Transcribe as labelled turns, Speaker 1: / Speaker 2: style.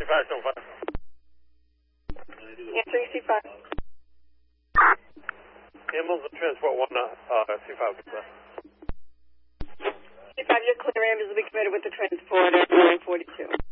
Speaker 1: C5,
Speaker 2: Answering C5.
Speaker 1: Ambulance transport 1, C5,
Speaker 2: C5, you're clear. Ambulance will be committed with the transport at 942.